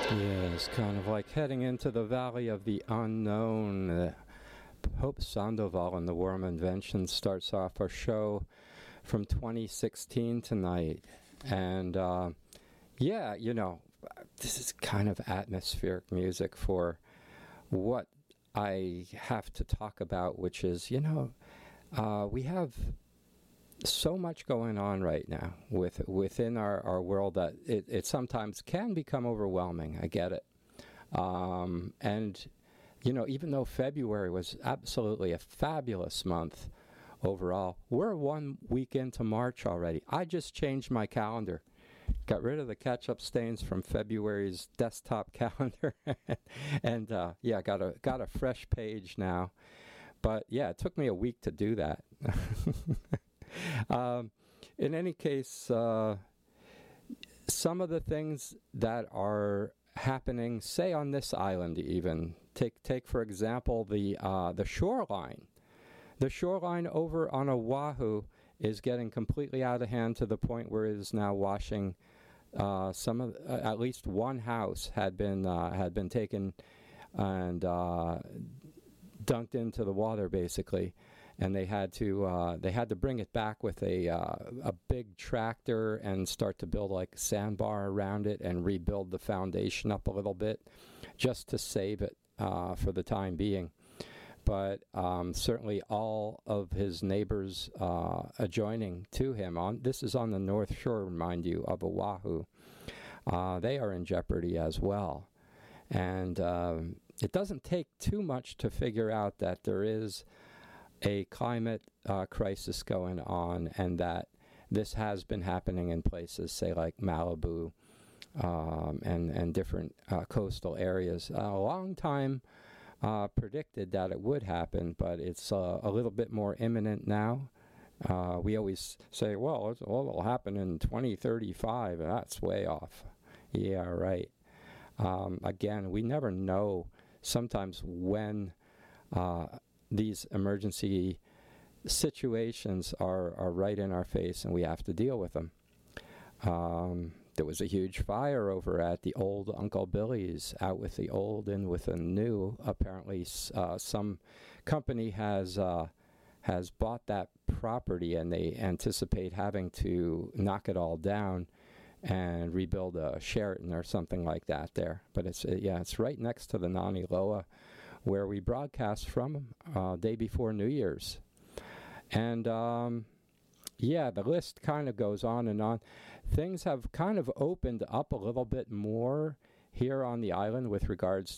Yeah, it's kind of like heading into the valley of the unknown. Hope Sandoval and the Worm Invention starts off our show from 2016 tonight. And yeah, this is kind of atmospheric music for what I have to talk about, which is, we have so much going on right now within our world that it sometimes can become overwhelming. I get it. And, even though February was absolutely a fabulous month overall, we're 1 week into March already. I just changed my calendar. Got rid of the catch-up stains from February's desktop calendar. And, got a fresh page now. But, yeah, it took me a week to do that. In any case, some of the things that are happening, say on this island even, take for example the shoreline. The shoreline over on Oahu is getting completely out of hand to the point where it is now washing. At least one house had been taken and dunked into the water basically. And they had to bring it back with a big tractor and start to build like a sandbar around it and rebuild the foundation up a little bit, just to save it for the time being. But certainly all of his neighbors adjoining to him, this is on the North Shore, mind you, of Oahu, they are in jeopardy as well. And it doesn't take too much to figure out that there is a climate crisis going on, and that this has been happening in places, say like Malibu and different coastal areas. A long time predicted that it would happen, but it's a little bit more imminent now. We always say, well, it'll happen in 2035, and that's way off. Yeah, right. Again, we never know sometimes when these emergency situations are right in our face, and we have to deal with them. There was a huge fire over at the old Uncle Billy's, out with the old and with the new. Apparently, some company has bought that property, and they anticipate having to knock it all down and rebuild a Sheraton or something like that there. But it's right next to the Nani Loa, where we broadcast from day before New Year's. And the list kind of goes on and on. Things have kind of opened up a little bit more here on the island with regards